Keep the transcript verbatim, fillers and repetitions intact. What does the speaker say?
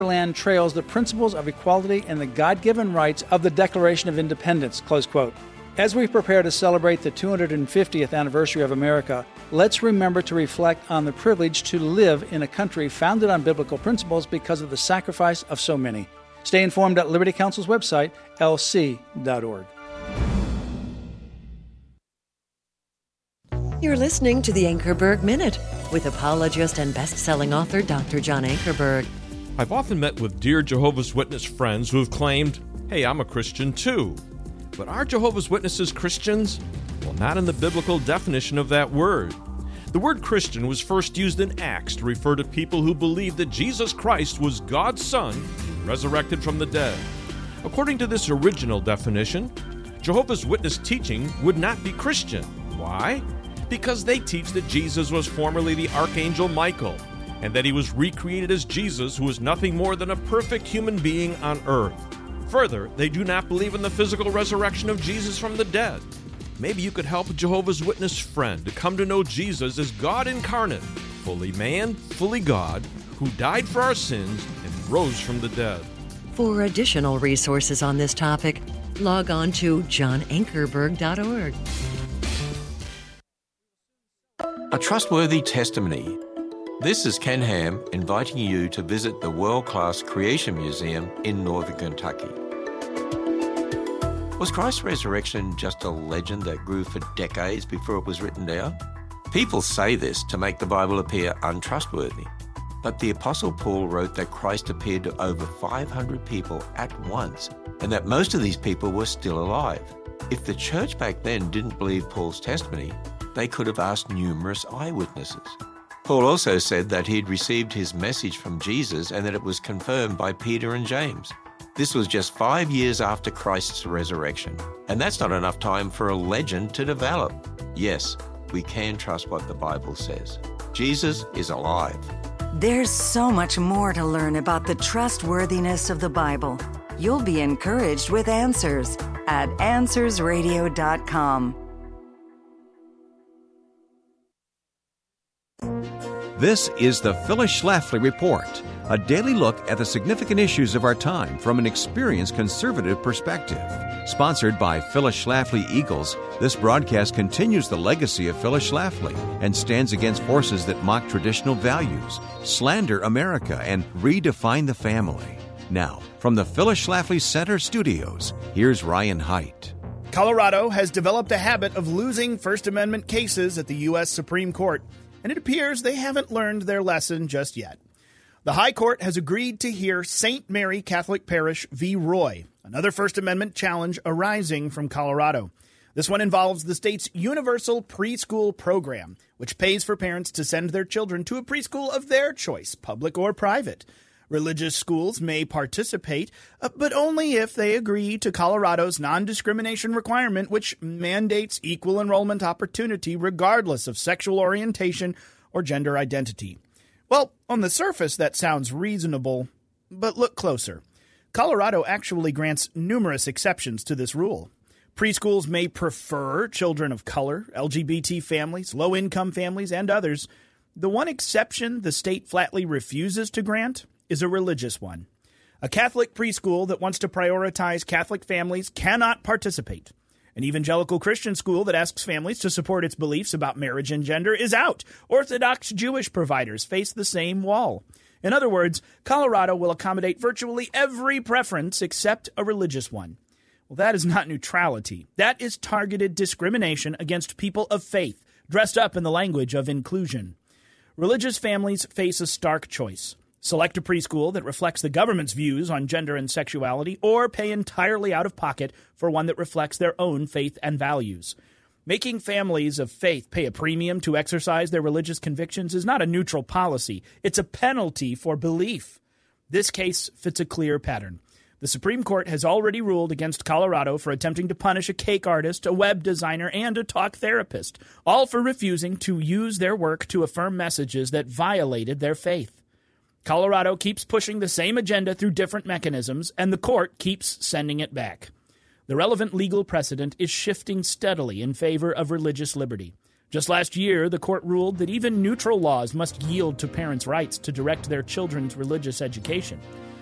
land trails the principles of equality and the God-given rights of the Declaration of Independence, close quote. As we prepare to celebrate the two hundred fiftieth anniversary of America, let's remember to reflect on the privilege to live in a country founded on biblical principles because of the sacrifice of so many. Stay informed at Liberty Counsel's website, L C dot org. You're listening to the Ankerberg Minute with apologist and best-selling author Doctor John Ankerberg. I've often met with dear Jehovah's Witness friends who have claimed, hey, I'm a Christian too. But are Jehovah's Witnesses Christians? Well, not in the biblical definition of that word. The word Christian was first used in Acts to refer to people who believed that Jesus Christ was God's Son, resurrected from the dead. According to this original definition, Jehovah's Witness teaching would not be Christian. Why? Because they teach that Jesus was formerly the Archangel Michael, and that he was recreated as Jesus, who is nothing more than a perfect human being on earth. Further, they do not believe in the physical resurrection of Jesus from the dead. Maybe you could help a Jehovah's Witness friend to come to know Jesus as God incarnate, fully man, fully God, who died for our sins and rose from the dead. For additional resources on this topic, log on to john ankerberg dot org. A trustworthy testimony. This is Ken Ham inviting you to visit the world-class Creation Museum in Northern Kentucky. Was Christ's resurrection just a legend that grew for decades before it was written down? People say this to make the Bible appear untrustworthy. But the Apostle Paul wrote that Christ appeared to over five hundred people at once, and that most of these people were still alive. If the church back then didn't believe Paul's testimony, they could have asked numerous eyewitnesses. Paul also said that he'd received his message from Jesus and that it was confirmed by Peter and James. This was just five years after Christ's resurrection, and that's not enough time for a legend to develop. Yes, we can trust what the Bible says. Jesus is alive. There's so much more to learn about the trustworthiness of the Bible. You'll be encouraged with answers at answers radio dot com. This is the Phyllis Schlafly Report, a daily look at the significant issues of our time from an experienced conservative perspective. Sponsored by Phyllis Schlafly Eagles, this broadcast continues the legacy of Phyllis Schlafly and stands against forces that mock traditional values, slander America, and redefine the family. Now, from the Phyllis Schlafly Center studios, here's Ryan Haidt. Colorado has developed a habit of losing First Amendment cases at the U S Supreme Court, and it appears they haven't learned their lesson just yet. The High Court has agreed to hear Saint Mary Catholic Parish v. Roy, another First Amendment challenge arising from Colorado. This one involves the state's universal preschool program, which pays for parents to send their children to a preschool of their choice, public or private. Religious schools may participate, uh, but only if they agree to Colorado's non-discrimination requirement, which mandates equal enrollment opportunity regardless of sexual orientation or gender identity. Well, on the surface, that sounds reasonable, but look closer. Colorado actually grants numerous exceptions to this rule. Preschools may prefer children of color, L G B T families, low-income families, and others. The one exception the state flatly refuses to grant is a religious one. A Catholic preschool that wants to prioritize Catholic families cannot participate. An evangelical Christian school that asks families to support its beliefs about marriage and gender is out. Orthodox Jewish providers face the same wall. In other words, Colorado will accommodate virtually every preference except a religious one. Well, that is not neutrality. That is targeted discrimination against people of faith, dressed up in the language of inclusion. Religious families face a stark choice. Select a preschool that reflects the government's views on gender and sexuality, or pay entirely out of pocket for one that reflects their own faith and values. Making families of faith pay a premium to exercise their religious convictions is not a neutral policy. It's a penalty for belief. This case fits a clear pattern. The Supreme Court has already ruled against Colorado for attempting to punish a cake artist, a web designer, and a talk therapist, all for refusing to use their work to affirm messages that violated their faith. Colorado keeps pushing the same agenda through different mechanisms, and the court keeps sending it back. The relevant legal precedent is shifting steadily in favor of religious liberty. Just last year, the court ruled that even neutral laws must yield to parents' rights to direct their children's religious education.